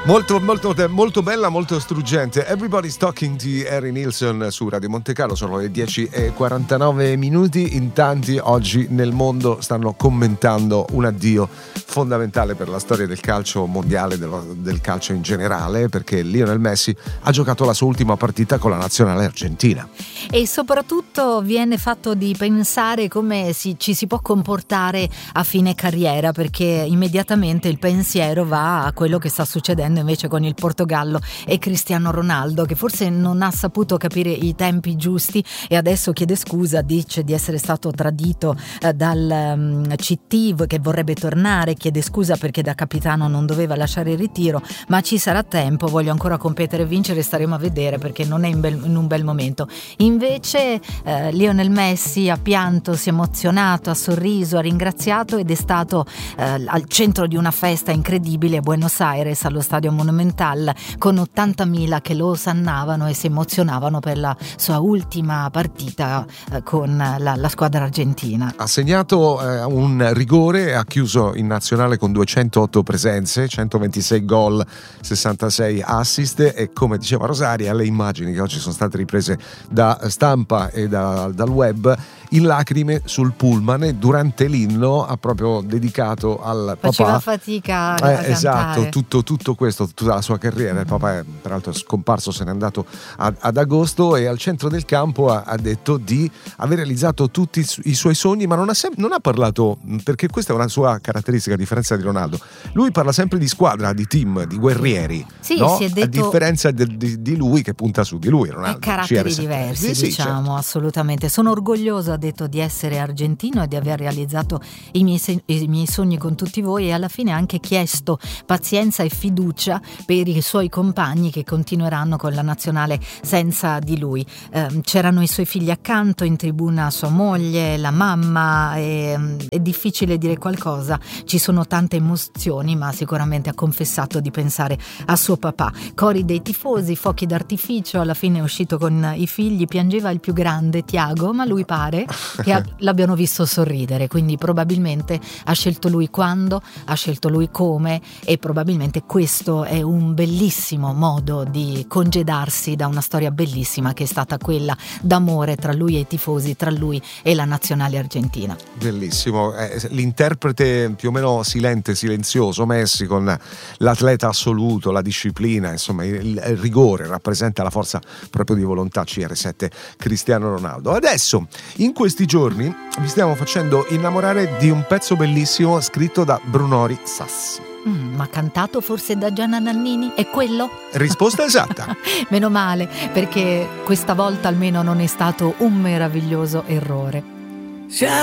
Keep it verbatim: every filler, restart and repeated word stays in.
Molto, molto, molto bella, molto struggente. Everybody's Talking di Harry Nilsson su Radio Monte Carlo. Sono le dieci e quarantanove minuti. In tanti oggi nel mondo stanno commentando un addio fondamentale per la storia del calcio mondiale, del, del calcio in generale, perché Lionel Messi ha giocato la sua ultima partita con la nazionale argentina. E soprattutto viene fatto di pensare come si, ci si può comportare a fine carriera, perché immediatamente il pensiero va a quello che sta succedendo invece con il Portogallo e Cristiano Ronaldo, che forse non ha saputo capire i tempi giusti e adesso chiede scusa, dice di essere stato tradito eh, dal um, C T che vorrebbe tornare, chiede scusa perché da capitano non doveva lasciare il ritiro, ma ci sarà tempo, voglio ancora competere e vincere, staremo a vedere perché non è in, bel, in un bel momento. Invece eh, Lionel Messi ha pianto, si è emozionato, ha sorriso, ha ringraziato ed è stato eh, al centro di una festa incredibile a Buenos Aires, allo stadio Monumental, con ottantamila che lo osannavano e si emozionavano per la sua ultima partita eh, con la, la squadra argentina. Ha segnato eh, un rigore, ha chiuso in nazionale con duecentootto presenze, centoventisei gol, sessantasei assist e, come diceva Rosaria, le immagini che oggi sono state riprese da stampa e da, dal web, in lacrime sul pullman, durante l'inno ha proprio dedicato al papà. Faceva fatica a eh, esatto, cantare. tutto, tutto questo, tutta la sua carriera. Il papà è peraltro scomparso, se n'è andato ad, ad agosto, e al centro del campo ha, ha detto di aver realizzato tutti i, su- i suoi sogni, ma non ha, sem- non ha parlato, perché questa è una sua caratteristica a differenza di Ronaldo, lui parla sempre di squadra, di team, di guerrieri, sì, no? si è detto... a differenza de- di, di lui che punta su di lui, Ronaldo. Caratteri C R sette. diversi, sì, diciamo, sì, certo. Assolutamente. Sono orgoglioso, ha detto, di essere argentino e di aver realizzato i miei, se- i miei sogni con tutti voi, e alla fine ha anche chiesto pazienza e fiducia per i suoi compagni che continueranno con la nazionale senza di lui. Eh, c'erano i suoi figli accanto, in tribuna sua moglie, la mamma, e, è difficile dire qualcosa, ci sono tante emozioni, ma sicuramente ha confessato di pensare a suo papà. Cori dei tifosi, fuochi d'artificio, alla fine è uscito con i figli, piangeva il più grande, Tiago, ma lui pare che a- l'abbiano visto sorridere, quindi probabilmente ha scelto lui quando, ha scelto lui come, e probabilmente questo è un bellissimo modo di congedarsi da una storia bellissima che è stata quella d'amore tra lui e i tifosi, tra lui e la nazionale argentina. Bellissimo, eh, l'interprete più o meno silente, silenzioso Messi, con l'atleta assoluto, la disciplina, insomma il, il rigore, rappresenta la forza proprio di volontà C R sette Cristiano Ronaldo. Adesso in questi giorni vi stiamo facendo innamorare di un pezzo bellissimo scritto da Brunori Sassi. Mm, ma cantato forse da Gianna Nannini? È quello? Risposta esatta. Meno male, perché questa volta almeno non è stato un meraviglioso errore.